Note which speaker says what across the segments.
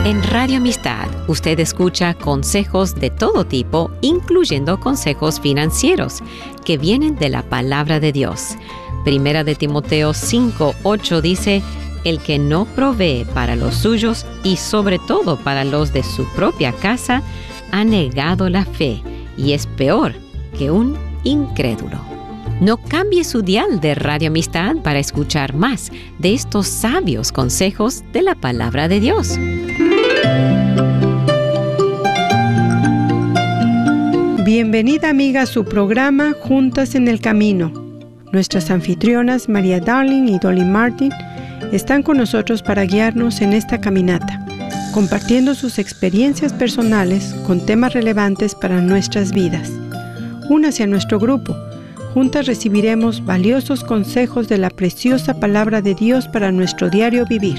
Speaker 1: En Radio Amistad, usted escucha consejos de todo tipo, incluyendo consejos financieros, que vienen de la palabra de Dios. Primera de Timoteo 5:8 dice: el que no provee para los suyos y sobre todo para los de su propia casa, ha negado la fe y es peor que un incrédulo. No cambie su dial de Radio Amistad para escuchar más de estos sabios consejos de la palabra de Dios.
Speaker 2: Bienvenida, amiga, a su programa Juntas en el Camino. Nuestras anfitrionas María Darling y Dolly Martin están con nosotros para guiarnos en esta caminata, compartiendo sus experiencias personales con temas relevantes para nuestras vidas. Únase a nuestro grupo. Juntas recibiremos valiosos consejos de la preciosa palabra de Dios para nuestro diario vivir.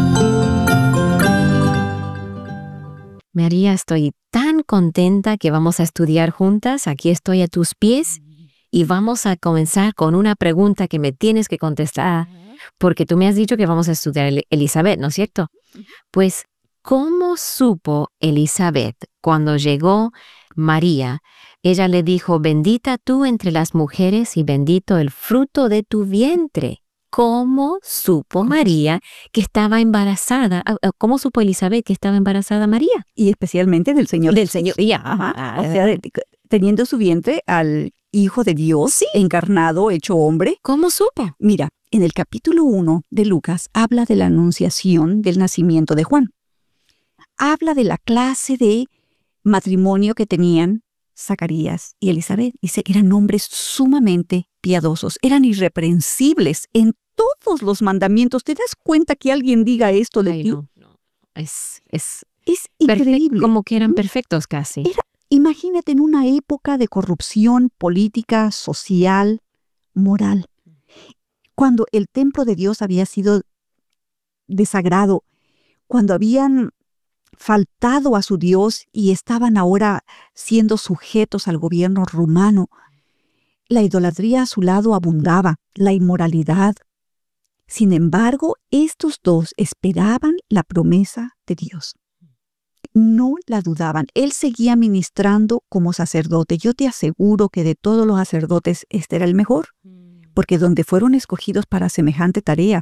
Speaker 1: María, estoy tan contenta que vamos a estudiar juntas. Aquí estoy a tus pies y vamos a comenzar con una pregunta que me tienes que contestar, porque tú me has dicho que vamos a estudiar Elizabeth, ¿no es cierto? Pues, ¿cómo supo Elizabeth cuando llegó María? Ella le dijo: bendita tú entre las mujeres y bendito el fruto de tu vientre. ¿Cómo supo María que estaba embarazada? ¿Cómo supo Elizabeth que estaba embarazada María?
Speaker 3: Y especialmente del Señor.
Speaker 1: Del Señor.
Speaker 3: O sea, teniendo su vientre al Hijo de Dios, sí, encarnado, hecho hombre.
Speaker 1: ¿Cómo supo?
Speaker 3: Mira, en el capítulo 1 de Lucas habla de la anunciación del nacimiento de Juan. Habla de la clase de matrimonio que tenían Zacarías y Elizabeth. Dice que eran hombres sumamente piadosos, eran irreprensibles en todos los mandamientos. ¿Te das cuenta que alguien diga esto de ti?
Speaker 1: No. Es
Speaker 3: increíble.
Speaker 1: Como que eran perfectos casi.
Speaker 3: Imagínate en una época de corrupción política, social, moral, cuando el templo de Dios había sido desagrado, cuando habían faltado a su Dios y estaban ahora siendo sujetos al gobierno romano. La idolatría a su lado abundaba, la inmoralidad. Sin embargo, estos dos esperaban la promesa de Dios. No la dudaban. Él seguía ministrando como sacerdote. Yo te aseguro que de todos los sacerdotes este era el mejor, porque donde fueron escogidos para semejante tarea,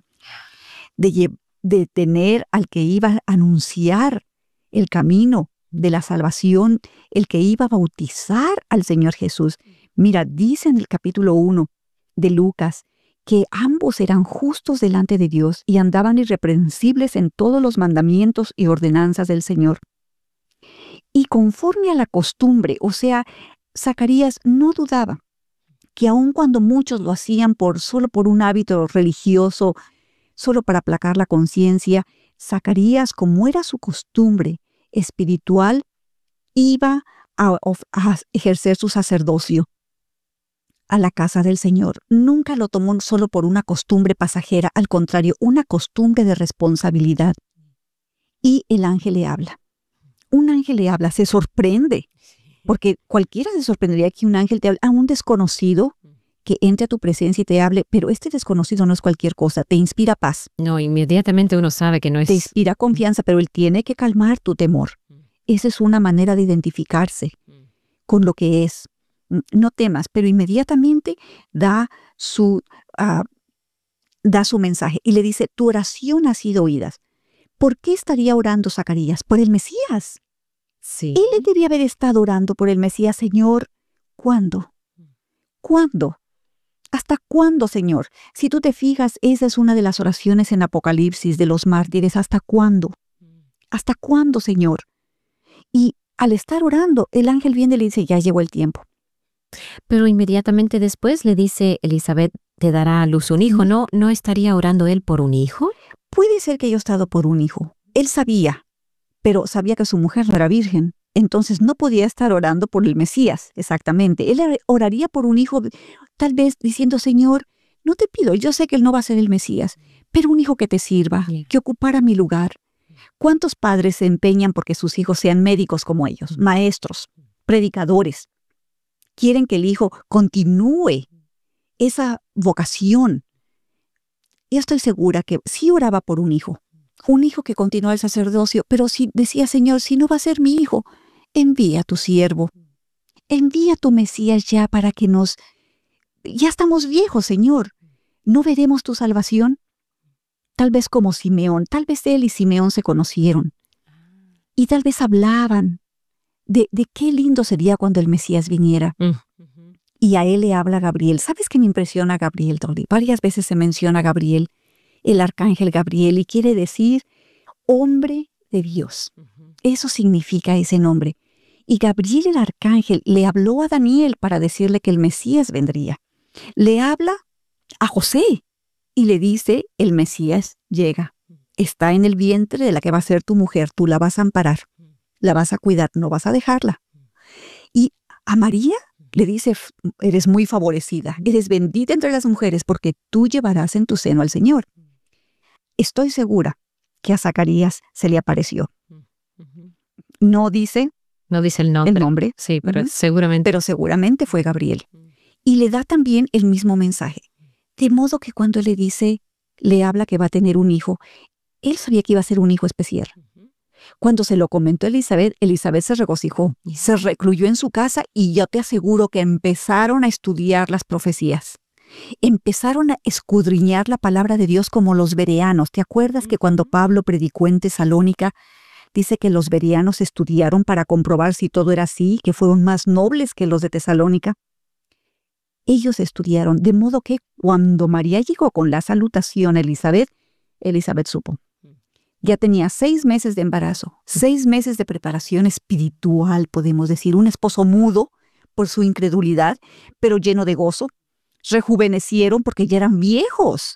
Speaker 3: de tener al que iba a anunciar el camino de la salvación, el que iba a bautizar al Señor Jesús. Mira, dice en el capítulo 1 de Lucas que ambos eran justos delante de Dios y andaban irreprensibles en todos los mandamientos y ordenanzas del Señor. Y conforme a la costumbre, o sea, Zacarías no dudaba que aun cuando muchos lo hacían solo por un hábito religioso, solo para aplacar la conciencia, Zacarías, como era su costumbre espiritual, iba a ejercer su sacerdocio a la casa del Señor. Nunca lo tomó solo por una costumbre pasajera, al contrario, una costumbre de responsabilidad. Y el ángel le habla. Un ángel le habla, se sorprende, porque cualquiera se sorprendería que un ángel te hable a un desconocido que entre a tu presencia y te hable, pero este desconocido no es cualquier cosa, te inspira paz.
Speaker 1: No, inmediatamente uno sabe que no es...
Speaker 3: Te inspira confianza, pero él tiene que calmar tu temor. Esa es una manera de identificarse con lo que es. No temas, pero inmediatamente da su mensaje y le dice: tu oración ha sido oída. ¿Por qué estaría orando Zacarías? Por el Mesías.
Speaker 1: Sí.
Speaker 3: Él debía haber estado orando por el Mesías. Señor, ¿cuándo? ¿Cuándo? ¿Hasta cuándo, Señor? Si tú te fijas, esa es una de las oraciones en Apocalipsis de los mártires. ¿Hasta cuándo? ¿Hasta cuándo, Señor? Y al estar orando, el ángel viene y le dice: ya llegó el tiempo.
Speaker 1: Pero inmediatamente después le dice: Elizabeth te dará a luz un hijo. ¿No estaría orando él por un hijo?
Speaker 3: Puede ser que haya estado por un hijo. Él sabía, pero sabía que su mujer no era virgen. Entonces no podía estar orando por el Mesías, exactamente. Él oraría por un hijo, tal vez diciendo: Señor, no te pido, yo sé que él no va a ser el Mesías, pero un hijo que te sirva, que ocupara mi lugar. ¿Cuántos padres se empeñan porque sus hijos sean médicos como ellos, maestros, predicadores? Quieren que el hijo continúe esa vocación. Yo estoy segura que sí oraba por un hijo. un hijo que continúa el sacerdocio, pero si decía, Señor, si no va a ser mi hijo, envía a tu siervo, envía a tu Mesías ya para que ya estamos viejos, Señor, ¿no veremos tu salvación? Tal vez como Simeón, tal vez él y Simeón se conocieron y tal vez hablaban de qué lindo sería cuando el Mesías viniera. Y a él le habla Gabriel. ¿Sabes qué me impresiona Gabriel, Dolly? Varias veces se menciona Gabriel, el arcángel Gabriel, y quiere decir hombre de Dios. Eso significa ese nombre. Y Gabriel el arcángel le habló a Daniel para decirle que el Mesías vendría. Le habla a José y le dice, el Mesías llega. Está en el vientre de la que va a ser tu mujer. Tú la vas a amparar, la vas a cuidar, no vas a dejarla. Y a María le dice, eres muy favorecida, eres bendita entre las mujeres porque tú llevarás en tu seno al Señor. Estoy segura que a Zacarías se le apareció. No dice
Speaker 1: el nombre. Sí, pero
Speaker 3: seguramente fue Gabriel. Y le da también el mismo mensaje. De modo que cuando le dice, le habla que va a tener un hijo, él sabía que iba a ser un hijo especial. Cuando se lo comentó a Elizabeth, Elizabeth se regocijó, se recluyó en su casa y yo te aseguro que empezaron a estudiar las profecías. Empezaron a escudriñar la palabra de Dios como los bereanos. ¿Te acuerdas que cuando Pablo predicó en Tesalónica, dice que los bereanos estudiaron para comprobar si todo era así, que fueron más nobles que los de Tesalónica? Ellos estudiaron, de modo que cuando María llegó con la salutación a Elizabeth supo. Ya tenía 6 meses de embarazo, 6 meses de preparación espiritual, podemos decir, un esposo mudo por su incredulidad, pero lleno de gozo. Rejuvenecieron porque ya eran viejos.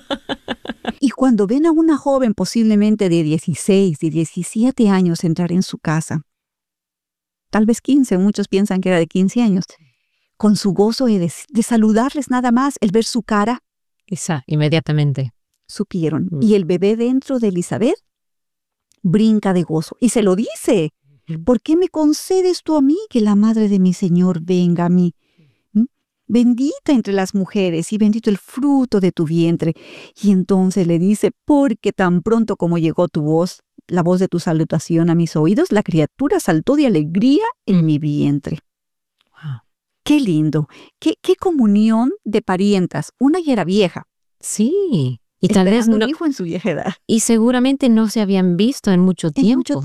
Speaker 3: Y cuando ven a una joven posiblemente de 16, de 17 años entrar en su casa, tal vez 15, muchos piensan que era de 15 años, con su gozo de saludarles nada más, el ver su cara,
Speaker 1: inmediatamente
Speaker 3: supieron. Y el bebé dentro de Elizabeth brinca de gozo y se lo dice. ¿Por qué me concedes tú a mí que la madre de mi Señor venga a mí? Bendita entre las mujeres y bendito el fruto de tu vientre. Y entonces le dice, porque tan pronto como llegó tu voz, la voz de tu salutación a mis oídos, la criatura saltó de alegría en mi vientre.
Speaker 1: Wow.
Speaker 3: Qué lindo, qué comunión de parientas. Una ya era vieja.
Speaker 1: Sí. Y tal vez
Speaker 3: no, hijo en su vieja edad.
Speaker 1: Y seguramente no se habían visto en mucho tiempo.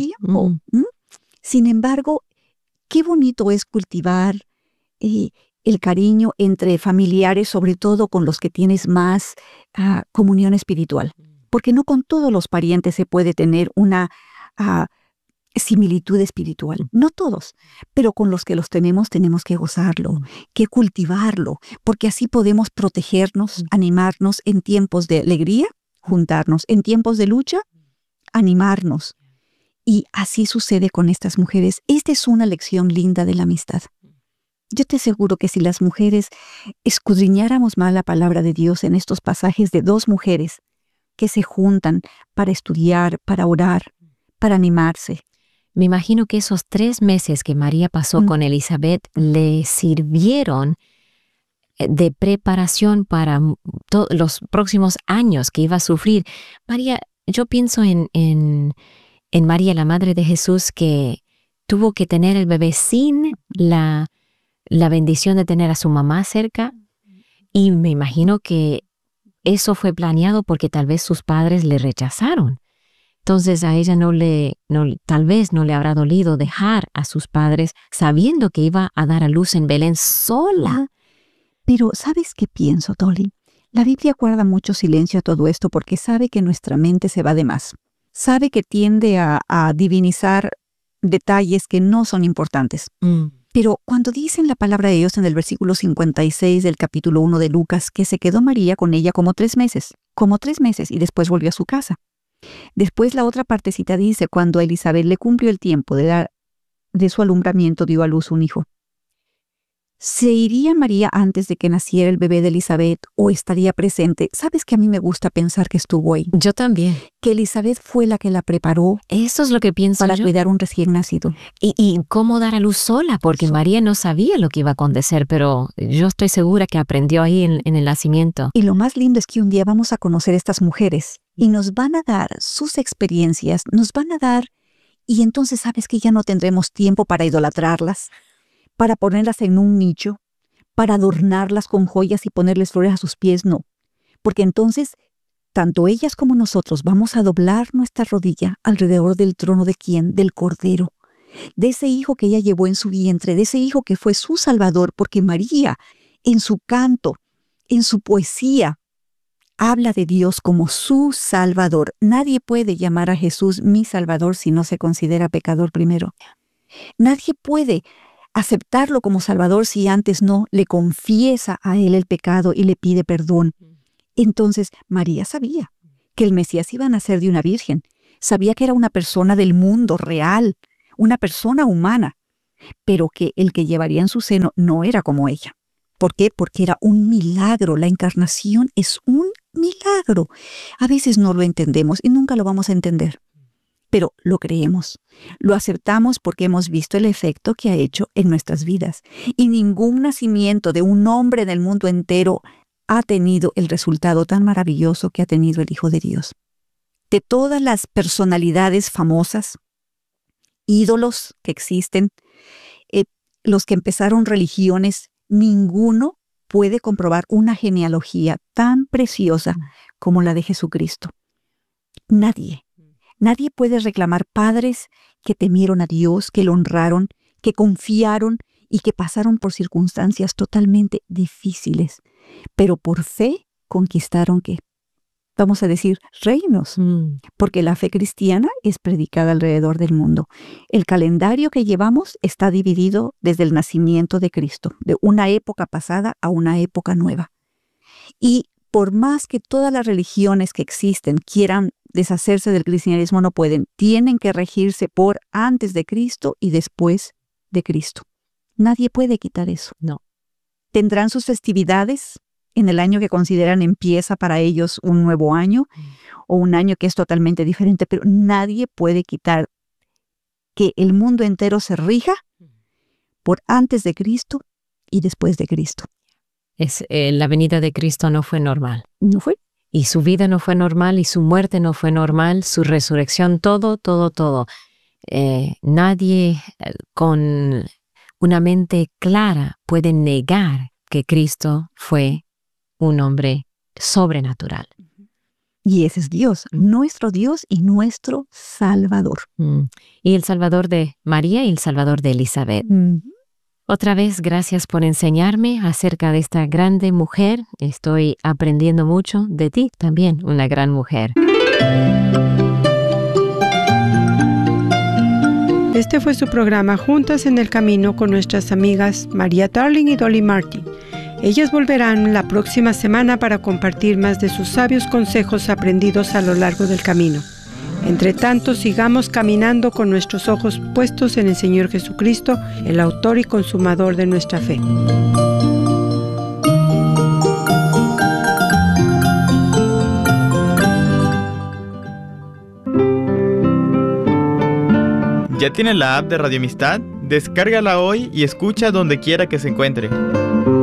Speaker 3: Sin embargo, qué bonito es cultivar el cariño entre familiares, sobre todo con los que tienes más comunión espiritual. Porque no con todos los parientes se puede tener una similitud espiritual. No todos, pero con los que los tenemos que gozarlo, que cultivarlo, porque así podemos protegernos, animarnos en tiempos de alegría, juntarnos, en tiempos de lucha, animarnos. Y así sucede con estas mujeres. Esta es una lección linda de la amistad. Yo te aseguro que si las mujeres escudriñáramos más la palabra de Dios en estos pasajes de 2 mujeres que se juntan para estudiar, para orar, para animarse.
Speaker 1: Me imagino que esos 3 meses que María pasó con Elizabeth le sirvieron de preparación para los próximos años que iba a sufrir. María, yo pienso en María, la madre de Jesús, que tuvo que tener el bebé sin la bendición de tener a su mamá cerca, y me imagino que eso fue planeado porque tal vez sus padres le rechazaron. Entonces a ella tal vez no le habrá dolido dejar a sus padres sabiendo que iba a dar a luz en Belén sola.
Speaker 3: Pero ¿sabes qué pienso, Dolly? La Biblia guarda mucho silencio a todo esto porque sabe que nuestra mente se va de más. Sabe que tiende a divinizar detalles que no son importantes. Pero cuando dicen la palabra de Dios en el versículo 56 del capítulo 1 de Lucas, que se quedó María con ella como 3 meses, y después volvió a su casa. Después la otra partecita dice, cuando a Elizabeth le cumplió el tiempo de su alumbramiento, dio a luz un hijo. ¿Se iría María antes de que naciera el bebé de Elizabeth o estaría presente? ¿Sabes que a mí me gusta pensar que estuvo ahí?
Speaker 1: Yo también.
Speaker 3: Que Elizabeth fue la que la preparó
Speaker 1: Eso es lo que pienso
Speaker 3: para
Speaker 1: yo.
Speaker 3: cuidar un recién nacido.
Speaker 1: Y cómo dar a luz sola, porque María no sabía lo que iba a acontecer, pero yo estoy segura que aprendió ahí en el nacimiento.
Speaker 3: Y lo más lindo es que un día vamos a conocer a estas mujeres y nos van a dar sus experiencias, nos van a dar, y entonces sabes que ya no tendremos tiempo para idolatrarlas, para ponerlas en un nicho, para adornarlas con joyas y ponerles flores a sus pies, no. Porque entonces, tanto ellas como nosotros vamos a doblar nuestra rodilla alrededor del trono de ¿quién? Del Cordero, de ese hijo que ella llevó en su vientre, de ese hijo que fue su Salvador, porque María, en su canto, en su poesía, habla de Dios como su Salvador. Nadie puede llamar a Jesús mi Salvador si no se considera pecador primero. Nadie puede aceptarlo como Salvador si antes no le confiesa a Él el pecado y le pide perdón. Entonces, María sabía que el Mesías iba a nacer de una virgen. Sabía que era una persona del mundo real, una persona humana, pero que el que llevaría en su seno no era como ella. ¿Por qué? Porque era un milagro. La encarnación es un milagro. A veces no lo entendemos y nunca lo vamos a entender. Pero lo creemos, lo aceptamos porque hemos visto el efecto que ha hecho en nuestras vidas. Y ningún nacimiento de un hombre en el mundo entero ha tenido el resultado tan maravilloso que ha tenido el Hijo de Dios. De todas las personalidades famosas, ídolos que existen, los que empezaron religiones, ninguno puede comprobar una genealogía tan preciosa como la de Jesucristo. Nadie. Nadie puede reclamar padres que temieron a Dios, que lo honraron, que confiaron y que pasaron por circunstancias totalmente difíciles, pero por fe conquistaron, ¿qué? Vamos a decir, reinos, porque la fe cristiana es predicada alrededor del mundo. El calendario que llevamos está dividido desde el nacimiento de Cristo, de una época pasada a una época nueva. Y por más que todas las religiones que existen quieran deshacerse del cristianismo, no pueden. Tienen que regirse por antes de Cristo y después de Cristo. Nadie puede quitar eso.
Speaker 1: No.
Speaker 3: Tendrán sus festividades en el año que consideran empieza para ellos un nuevo año o un año que es totalmente diferente, pero nadie puede quitar que el mundo entero se rija por antes de Cristo y después de Cristo.
Speaker 1: La venida de Cristo no fue normal.
Speaker 3: ¿No fue?
Speaker 1: Y su vida no fue normal, y su muerte no fue normal, su resurrección, todo. Nadie con una mente clara puede negar que Cristo fue un hombre sobrenatural.
Speaker 3: Y ese es Dios, nuestro Dios y nuestro Salvador.
Speaker 1: Y el Salvador de María y el Salvador de Elizabeth. Otra vez, gracias por enseñarme acerca de esta grande mujer. Estoy aprendiendo mucho de ti también, una gran mujer.
Speaker 2: Este fue su programa Juntas en el Camino con nuestras amigas María Darling y Dolly Martin. Ellas volverán la próxima semana para compartir más de sus sabios consejos aprendidos a lo largo del camino. Entre tanto, sigamos caminando con nuestros ojos puestos en el Señor Jesucristo, el autor y consumador de nuestra fe.
Speaker 4: ¿Ya tienes la app de Radio Amistad? Descárgala hoy y escucha donde quiera que se encuentre.